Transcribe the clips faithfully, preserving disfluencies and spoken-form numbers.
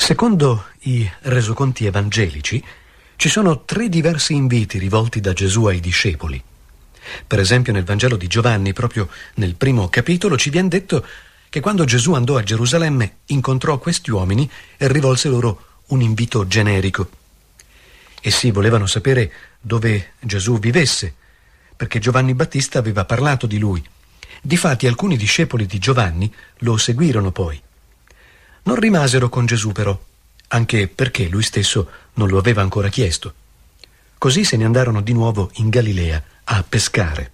Secondo i resoconti evangelici, ci sono tre diversi inviti rivolti da Gesù ai discepoli. Per esempio, nel Vangelo di Giovanni, proprio nel primo capitolo, ci viene detto che quando Gesù andò a Gerusalemme incontrò questi uomini e rivolse loro un invito generico. Essi volevano sapere dove Gesù vivesse, perché Giovanni Battista aveva parlato di lui. Difatti alcuni discepoli di Giovanni lo seguirono poi. Non rimasero con Gesù però, anche perché lui stesso non lo aveva ancora chiesto. Così se ne andarono di nuovo in Galilea a pescare.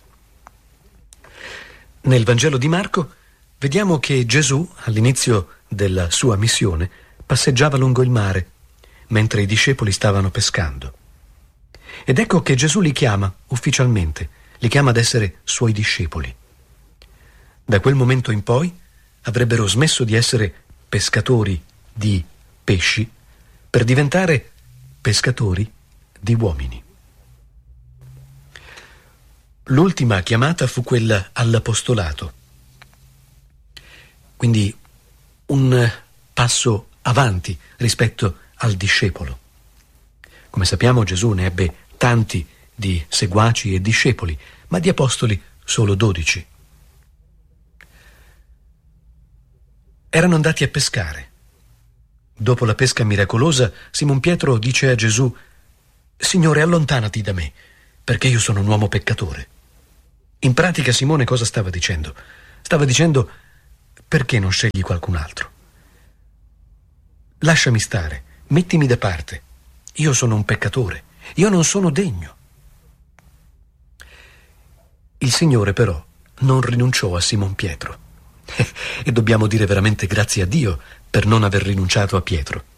Nel Vangelo di Marco vediamo che Gesù, all'inizio della sua missione, passeggiava lungo il mare, mentre i discepoli stavano pescando. Ed ecco che Gesù li chiama ufficialmente, li chiama ad essere suoi discepoli. Da quel momento in poi avrebbero smesso di essere pescatori di pesci per diventare pescatori di uomini. L'ultima chiamata fu quella all'apostolato, quindi un passo avanti rispetto al discepolo. Come sappiamo, Gesù ne ebbe tanti di seguaci e discepoli, ma di apostoli solo dodici. Erano andati a pescare. Dopo la pesca miracolosa, Simon Pietro dice a Gesù: «Signore, allontanati da me, perché io sono un uomo peccatore». In pratica Simone cosa stava dicendo? Stava dicendo: perché non scegli qualcun altro? Lasciami stare, mettimi da parte. Io sono un peccatore, io non sono degno. Il Signore però non rinunciò a Simon Pietro. E dobbiamo dire veramente grazie a Dio per non aver rinunciato a Pietro.